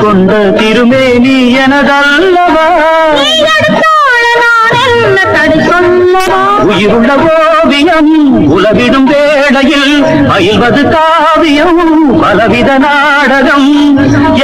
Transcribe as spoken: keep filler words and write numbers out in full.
கொண்ட திருமேனி எனதல்லவா உயிருள்ள ஓவியம் உலகிடும் வேளையில் பயில்வது காவியம் பலவித நாடகம்